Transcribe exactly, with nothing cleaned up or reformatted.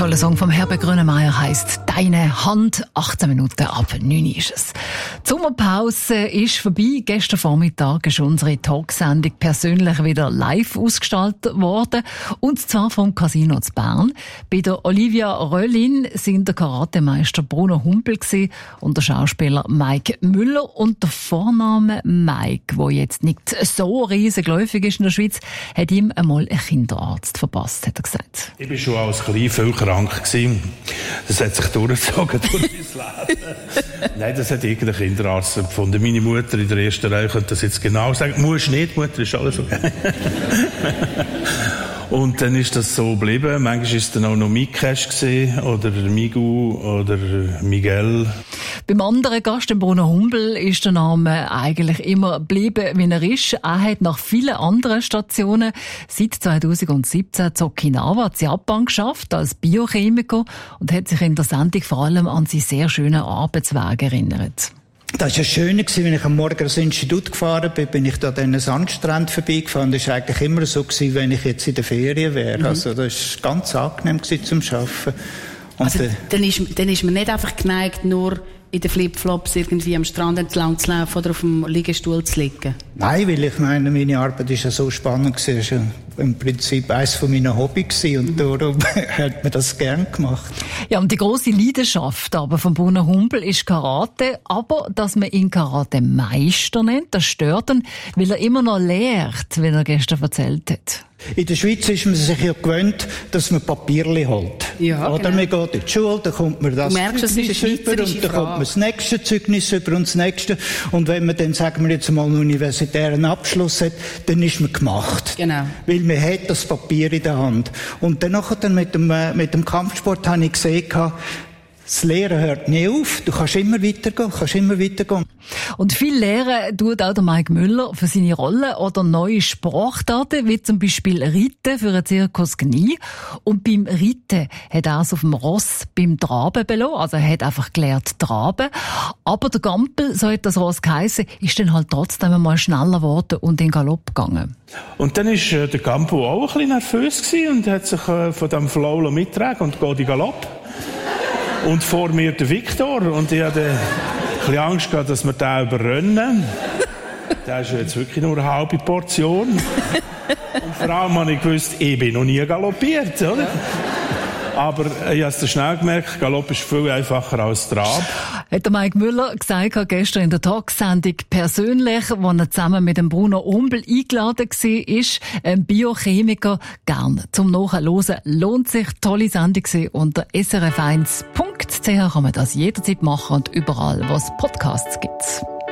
Toller Song vom Herbert Grönemeyer heisst «Deine Hand». achtzehn Minuten ab neun ist es. Die Sommerpause ist vorbei. Gestern Vormittag ist unsere Talksendung persönlich wieder live ausgestaltet worden. Und zwar vom Casino zu Bern. Bei der Olivia Röllin sind der Karatemeister Bruno Humpel und der Schauspieler Mike Müller. Und der Vorname Mike, der jetzt nicht so riesig läufig ist in der Schweiz, hat ihm einmal einen Kinderarzt verpasst, hat er gesagt. Ich war schon als Klein viel krank gewesen. Das hat sich durchgezogen durch mein Leben. Nein, das hat irgendein Kinderarzt gefunden. Meine Mutter in der ersten Reihe könnte das jetzt genau sagen. Muss nicht, Mutter, ist alles okay. Und dann ist das so geblieben. Manchmal war es dann auch noch Mikesh gewesen, oder Migu oder Miguel. Beim anderen Gast, dem Bruno Humpel, ist der Name eigentlich immer geblieben, wie er ist. Er hat nach vielen anderen Stationen seit zweitausendsiebzehn in Okinawa, in Japan, geschafft als Biochemiker und hat sich in der Sendung vor allem an seinen sehr schönen Arbeitsweg erinnert. Das war ja schön, wenn ich am Morgen ans Institut gefahren bin, bin ich da an den Sandstrand vorbeigefahren. Das war eigentlich immer so, wenn ich jetzt in der Ferien wäre. Mhm. Also das war ganz angenehm zum Arbeiten. Und also, dann ist, dann ist man nicht einfach geneigt, nur in den Flipflops irgendwie am Strand entlang zu laufen oder auf dem Liegestuhl zu liegen? Nein, weil ich meine, meine Arbeit ist ja so spannend gewesen. Es war ja im Prinzip eines von meinen Hobbys gewesen und darum hat man das gern gemacht. Ja, und die grosse Leidenschaft aber von Bruno Humpel ist Karate, aber dass man ihn Karate-Meister nennt, das stört ihn, weil er immer noch lehrt, wie er gestern erzählt hat. In der Schweiz ist man sich ja gewöhnt, dass man Papierli holt. Ja, oder genau. man geht in die Schule, dann kommt man das merkst, Zeugnis über und dann Frage. kommt man das nächste Zeugnis über und das nächste. Und wenn man dann, sagen wir jetzt mal, einen universitären Abschluss hat, dann ist man gemacht. Genau. Weil man hat das Papier in der Hand. Und dann nachher dann mit dem, mit dem Kampfsport habe ich gesehen, das Lehren hört nie auf. Du kannst immer weitergehen, kannst immer weitergehen. Und viel lehren tut auch der Mike Müller für seine Rollen oder neue Sportarten, wie zum Beispiel Reiten für einen Zirkus Gnie. Und beim Reiten hat er es auf dem Ross beim Traben belassen. Also er hat einfach gelernt traben. Aber der Gampel, so hat das Ross geheissen, ist dann halt trotzdem einmal schneller geworden und in Galopp gegangen. Und dann war äh, der Gampel auch ein bisschen nervös gewesen und hat sich äh, von diesem Flow mitgetragen und geht in Galopp. Und vor mir der Viktor. Und ich hatte ein bisschen Angst gehabt, dass wir den überrennen. Der ist ja jetzt wirklich nur eine halbe Portion. Und vor allem habe ich gewusst, ich bin noch nie galoppiert, oder? Aber ich habe es schnell gemerkt, Galopp ist viel einfacher als Trab. Hat der Mike Müller gesagt gestern in der Talksendung persönlich, wo er zusammen mit dem Bruno Humpel eingeladen war, ein Biochemiker. Gern zum Nachhören. Lohnt sich. Tolle Sendung unter s r f eins punkt c h kann man das jederzeit machen und überall, wo es Podcasts gibt.